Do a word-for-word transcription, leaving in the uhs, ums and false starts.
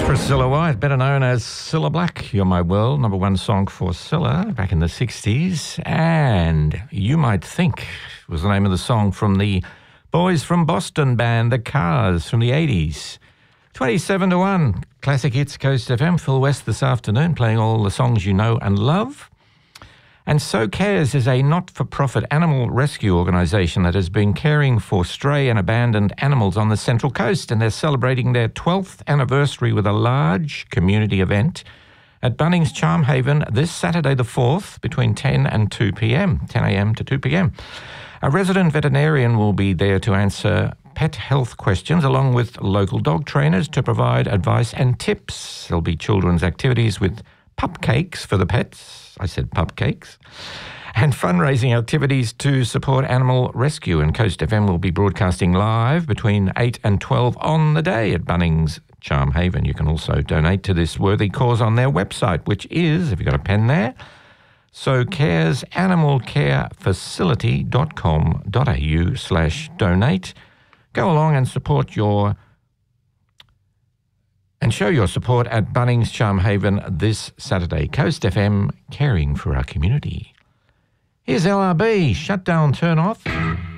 Cilla White, better known as Cilla Black, You're My World, number one song for Cilla back in the sixties. And You Might Think was the name of the song from the Boys from Boston band, The Cars, from the eighties. twenty-seven to one, Classic Hits, Coast F M. Phil West this afternoon, playing all the songs you know and love. And So Cares is a not-for-profit animal rescue organisation that has been caring for stray and abandoned animals on the Central Coast, and they're celebrating their twelfth anniversary with a large community event at Bunnings Charm Haven this Saturday the fourth between ten and two p.m, ten a.m. to two p.m. A resident veterinarian will be there to answer pet health questions along with local dog trainers to provide advice and tips. There'll be children's activities with pupcakes for the pets. I said pupcakes. And fundraising activities to support animal rescue. And Coast F M will be broadcasting live between eight and twelve on the day at Bunnings Charm Haven. You can also donate to this worthy cause on their website, which is, have you got a pen there? So cares animal care facility dot com dot a u slash donate. Go along and support your and show your support at Bunnings Charm Haven this Saturday. Coast F M, caring for our community. Here's L R B, Shut Down, Turn Off.